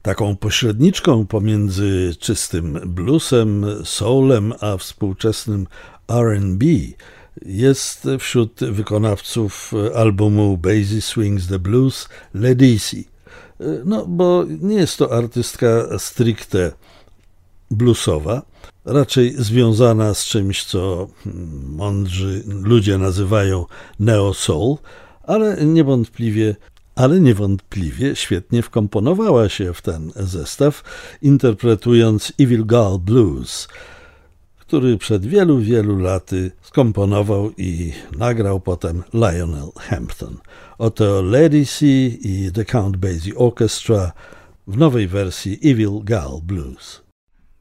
Taką pośredniczką pomiędzy czystym bluesem, soulem, a współczesnym R&B jest wśród wykonawców albumu Basie Swings the Blues Ledisi. No, bo nie jest to artystka stricte bluesowa, raczej związana z czymś, co mądrzy ludzie nazywają neo-soul, ale niewątpliwie świetnie wkomponowała się w ten zestaw, interpretując Evil Girl Blues, który przed wielu laty skomponował i nagrał potem Lionel Hampton. Oto Lady C i The Count Basie Orchestra w nowej wersji Evil Girl Blues.